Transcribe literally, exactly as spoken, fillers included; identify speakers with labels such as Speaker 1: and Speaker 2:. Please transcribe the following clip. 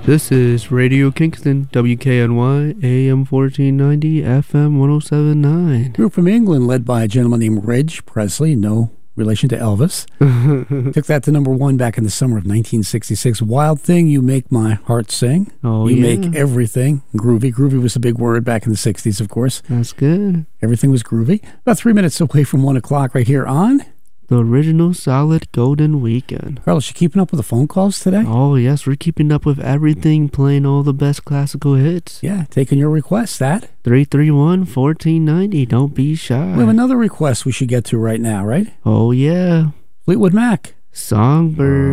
Speaker 1: This is Radio Kingston, W K N Y, A M fourteen ninety, F M one oh seven point nine.
Speaker 2: Group from England led by a gentleman named Reg Presley, no relation to Elvis. Took that to number one back in the summer of nineteen sixty-six. Wild Thing, You Make My Heart Sing.
Speaker 1: Oh,
Speaker 2: you
Speaker 1: yeah.
Speaker 2: make everything groovy. Groovy was a big word back in the sixties, of course.
Speaker 1: That's good.
Speaker 2: Everything was groovy. About three minutes away from one o'clock right here on
Speaker 1: The original solid golden weekend.
Speaker 2: Carlos, you keeping up with the phone calls today?
Speaker 1: Oh, yes, we're keeping up with everything, playing all the best classical hits.
Speaker 2: Yeah, taking your requests, that.
Speaker 1: three three one, one four nine zero. Don't be shy.
Speaker 2: We have another request we should get to right now, right?
Speaker 1: Oh, yeah.
Speaker 2: Fleetwood Mac.
Speaker 1: Songbird.